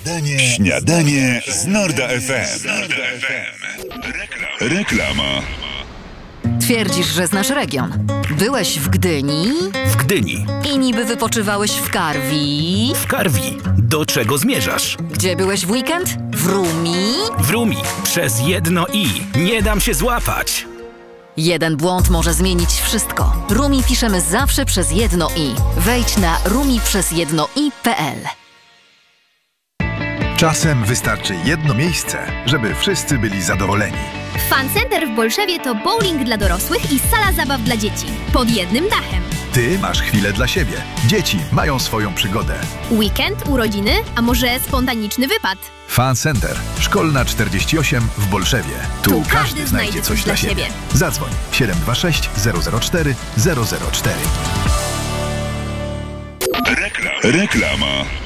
Śniadanie z Norda FM. Reklama. Twierdzisz, że znasz region. Byłeś w Gdyni? W Gdyni. I niby wypoczywałeś w Karwi? W Karwi. Do czego zmierzasz? Gdzie byłeś w weekend? W Rumi? W Rumi. Przez jedno i. Nie dam się złapać. Jeden błąd może zmienić wszystko. Rumi piszemy zawsze przez jedno i. Wejdź na rumiprzezjednoi.pl. Czasem wystarczy jedno miejsce, żeby wszyscy byli zadowoleni. Fun Center w Bolszewie to bowling dla dorosłych i sala zabaw dla dzieci. Pod jednym dachem. Ty masz chwilę dla siebie. Dzieci mają swoją przygodę. Weekend, urodziny, a może spontaniczny wypad. Fun Center. Szkolna 48 w Bolszewie. Tu każdy znajdzie coś dla siebie. Zadzwoń 726 004 004. Reklama.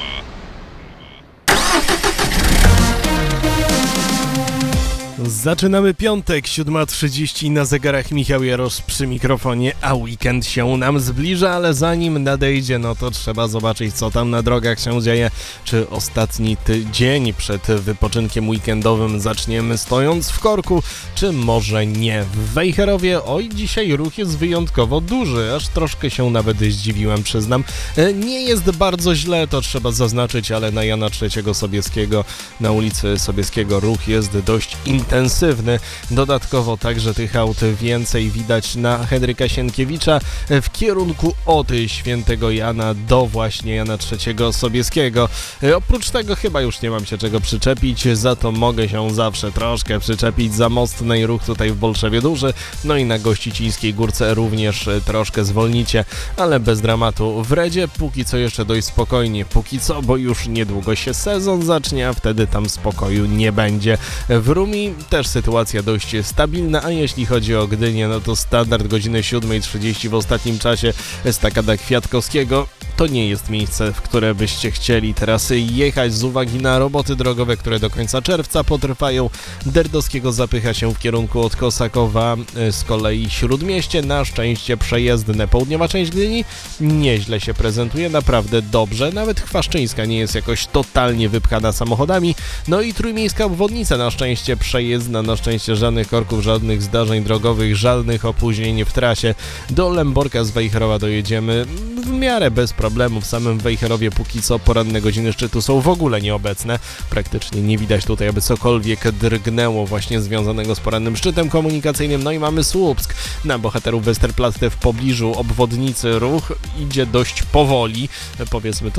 Zaczynamy piątek, 7:30 na zegarach. Michał Jarosz przy mikrofonie, a weekend się nam zbliża, ale zanim nadejdzie, no to trzeba zobaczyć, co tam na drogach się dzieje. Czy ostatni dzień przed wypoczynkiem weekendowym zaczniemy stojąc w korku, czy może nie? W Wejherowie, oj, dzisiaj ruch jest wyjątkowo duży, aż troszkę się nawet zdziwiłem, przyznam. Nie jest bardzo źle, to trzeba zaznaczyć, ale na Jana III Sobieskiego, na ulicy Sobieskiego ruch jest dość intensywny. Dodatkowo także tych aut więcej widać na Henryka Sienkiewicza w kierunku od Świętego Jana do właśnie Jana III Sobieskiego. Oprócz tego chyba już nie mam się czego przyczepić, za to mogę się zawsze troszkę przyczepić za Mostnej, ruch tutaj w Bolszewie duży, no i na Gościcińskiej Górce również troszkę zwolnicie, ale bez dramatu. W Redzie póki co jeszcze dość spokojnie, póki co, bo już niedługo się sezon zacznie, a wtedy tam spokoju nie będzie. W Rumi też sytuacja dość stabilna, a jeśli chodzi o Gdynię, no to standard godziny 7:30 w ostatnim czasie Estakada Kwiatkowskiego. To nie jest miejsce, w które byście chcieli teraz jechać z uwagi na roboty drogowe, które do końca czerwca potrwają. Derdowskiego zapycha się w kierunku od Kosakowa, z kolei Śródmieście na szczęście przejezdne. Południowa część Gdyni nieźle się prezentuje, naprawdę dobrze, nawet Chwaszczyńska nie jest jakoś totalnie wypchana samochodami, no i trójmiejska obwodnica na szczęście przejezdna, na szczęście żadnych korków, żadnych zdarzeń drogowych, żadnych opóźnień w trasie. Do Lęborka z Wejherowa dojedziemy w miarę bez problemu. W samym Wejherowie póki co poranne godziny szczytu są w ogóle nieobecne. Praktycznie nie widać tutaj, aby cokolwiek drgnęło właśnie związanego z porannym szczytem komunikacyjnym. No i mamy Słupsk. Na bohaterów Westerplatte w pobliżu obwodnicy ruch idzie dość powoli, powiedzmy to